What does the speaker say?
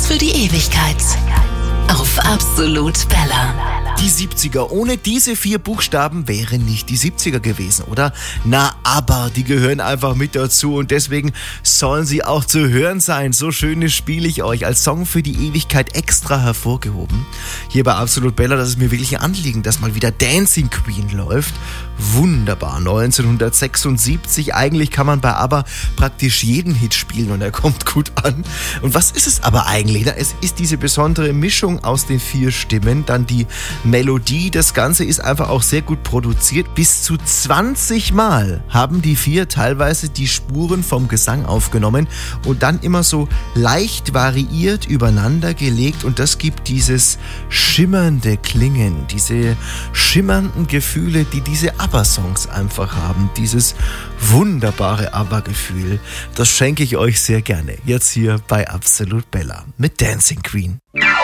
Songs für die Ewigkeit. Auf Absolut Bella. Die 70er. Ohne diese 4 Buchstaben wären nicht die 70er gewesen, oder? Na, aber die gehören einfach mit dazu und deswegen sollen sie auch zu hören sein. So Schönes spiele ich euch als Song für die Ewigkeit extra hervorgehoben. Hier bei Absolut Bella, das ist mir wirklich ein Anliegen, dass mal wieder Dancing Queen läuft. Wunderbar. 1976. Eigentlich kann man bei ABBA praktisch jeden Hit spielen und er kommt gut an. Und was ist es aber eigentlich? Es ist diese besondere Mischung aus den 4 Stimmen, dann die Melodie. Das Ganze ist einfach auch sehr gut produziert. Bis zu 20 Mal haben die 4 teilweise die Spuren vom Gesang aufgenommen und dann immer so leicht variiert übereinander gelegt und das gibt dieses schimmernde Klingen, diese schimmernden Gefühle, die diese ABBA-Songs einfach haben. Dieses wunderbare ABBA-Gefühl. Das schenke ich euch sehr gerne. Jetzt hier bei Absolut Bella mit Dancing Queen.